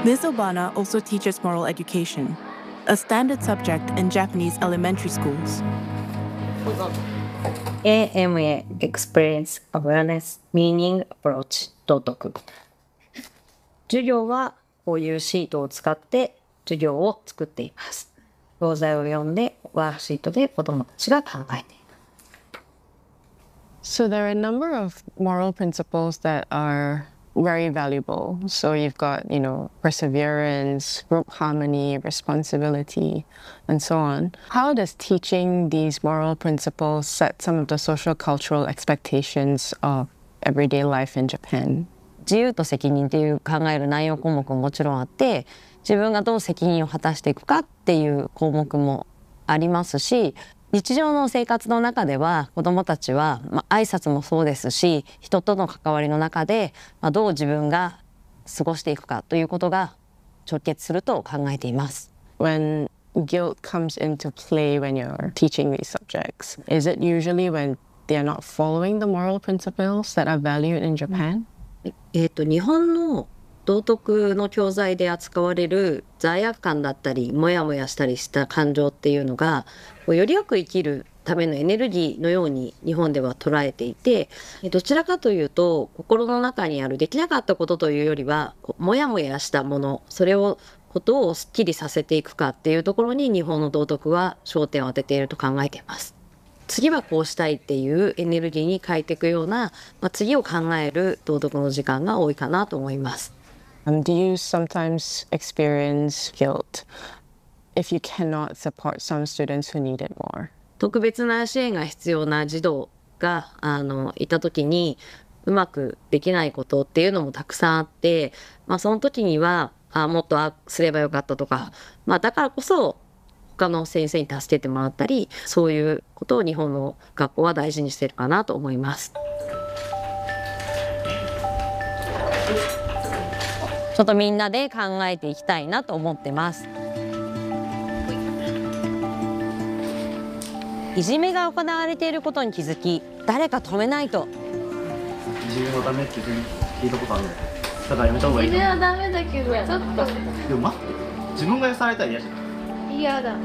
Ms. Obana also teaches moral education, a standard subject in Japanese elementary schools. AMA Experience Awareness Meaning Approach 道徳。授業はこういうシートを使って授業を作っています。教材を読んでワークシートで子どもたちが考えている。 So there are a number of moral principles that are very valuable. So you've got, perseverance, group harmony, responsibility, and so on. How does teaching these moral principles set some of the social cultural expectations of everyday life in Japan? 自由と責任っていう考える内容項目ももちろんあって、自分がどう責任を果たしていくかっていう項目もありますし、日常の生活の中では子どもたちは、挨拶もそうですし、人との関わりの中で、どう自分が過ごしていくかということが直結すると考えています。 When guilt comes into play when you're teaching these subjects, is it usually when they are not following the moral principles that are valued in Japan? 日本の道徳の教材で扱われる罪悪感だったりモヤモヤしたりした感情っていうのがよりよく生きるためのエネルギーのように日本では捉えていて、どちらかというと心の中にあるできなかったことというよりはモヤモヤしたもの、それをことをすっきりさせていくかっていうところに日本の道徳は焦点を当てていると考えています。次はこうしたいっていうエネルギーに変えていくような、次を考える道徳の時間が多いかなと思います。 Do you sometimes experience guilt if you cannot support some students who need it more? 特別な支援が必要な児童がいた時にうまくできないことっていうのもたくさんあって、その時にはもっとすればよかったとか、だからこそ他の先生に助けてもらったり、そういうことを日本の学校は大事にしてるかなと思います。ちょっとみんなで考えていきたいなと思ってます。いじめが行われていることに気づき、誰か止めないと。 いじめはダメって聞いたことあるの。だからやめた方がいい。いじめはダメだけど、ちょっと。でも待って、自分がやされたら嫌じゃん。嫌だ。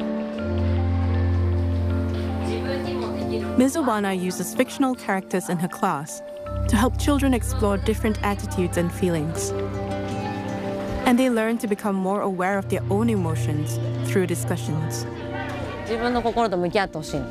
Ms. Obana uses fictional characters in her class to help children explore different attitudes and feelings. And they learn to become more aware of their own emotions through discussions. 自分の心と向き合ってほしい。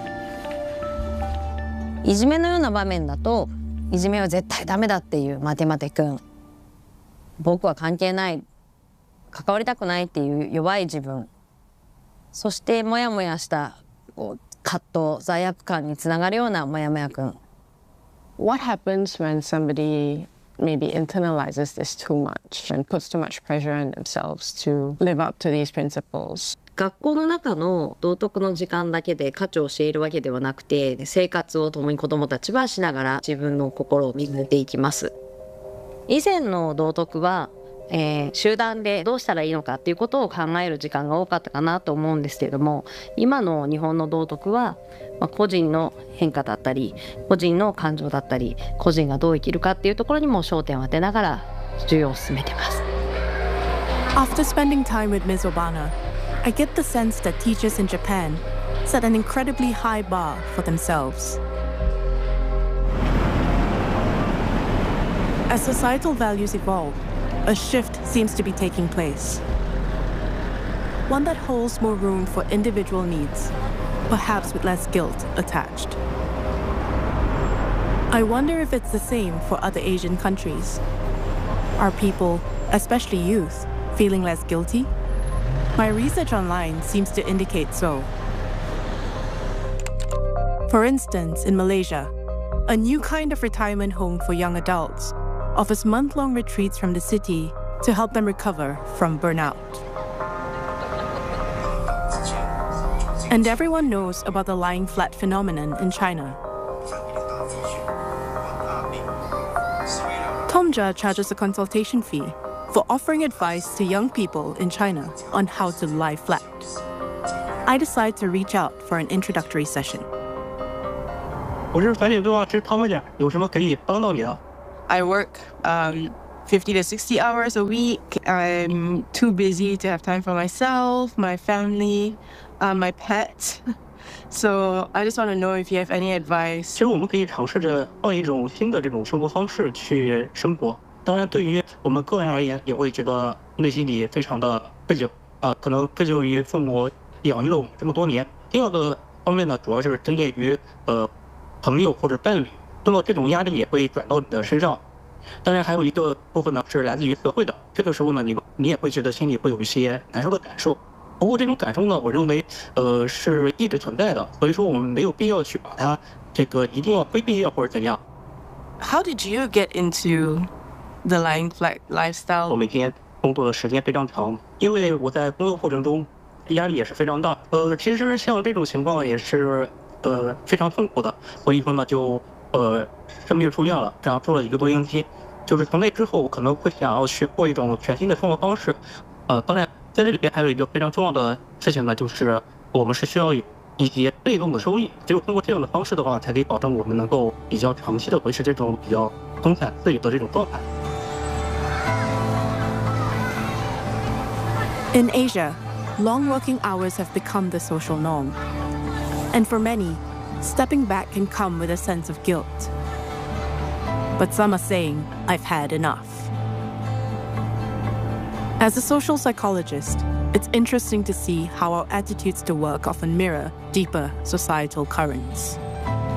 いじめのような場面だと、いじめは絶対ダメだっていうマテマテ君。僕は関係ない、関わりたくないっていう弱い自分。そしてモヤモヤした葛藤、罪悪感につながるようなモヤモヤ君。 What happens when somebody maybe internalizes this too much and puts too much pressure on themselves to live up to these principles? 学校の中の道徳の時間だけで価値を教えるわけではなくて、生活を共に子どもたちはしながら自分の心を磨いていきます。以前の道徳は、集団でどうしたらいいのかっていうことを考える時間が多かったかなと思うんですけれども、今の日本の道徳は、個人の変化だったり個人の感情だったり個人がどう生きるかっていうところにも焦点を当てながら授業を進めてます。 After spending time with Ms. Obana, I get the sense that teachers in Japan set an incredibly high bar for themselves. As societal values evolve, a shift seems to be taking place. One that holds more room for individual needs, perhaps with less guilt attached. I wonder if it's the same for other Asian countries. Are people, especially youth, feeling less guilty? My research online seems to indicate so. For instance, in Malaysia, a new kind of retirement home for young adults offers month-long retreats from the city to help them recover from burnout. And everyone knows about the lying flat phenomenon in China. Tomja charges a consultation fee for offering advice to young people in China on how to lie flat. I decide to reach out for an introductory session. I work 50 to 60 hours a week. I'm too busy to have time for myself, my family, my pet. So I just want to know if you have any advice. 其实我们可以尝试着换一种新的这种生活方式去生活。当然，对于我们个人而言，也会觉得内心里非常的愧疚可能愧疚于父母养育了我们这么多年。第二个方面呢，主要是针对于朋友或者伴侣，那么这种压力也会转到你的身上。当然，还有一个部分呢是来自于社会的，这个时候呢，你也会觉得心里会有一些难受的感受。不过这种感受呢，我认为是一直存在的，所以说我们没有必要去把它这个一定要规避或者怎样。 How did you get into the Lying Flat lifestyle? 我每天工作的时间非常长，因为我在工作过程中压力也是非常大。其实像这种情况也是非常痛苦的，所以说呢就生病出院了，这样住了1个多星期。就是从那之后，我可能会想要去过一种全新的生活方式。当然在这里边还有一个非常重要的事情呢，就是我们是需要有一些被动的收益，只有通过这样的方式的话，才可以保证我们能够比较长期的维持这种比较松散自由的这种状态。 In Asia, long working hours have become the social norm. And for many, stepping back can come with a sense of guilt. But some are saying, I've had enough. As a social psychologist, it's interesting to see how our attitudes to work often mirror deeper societal currents.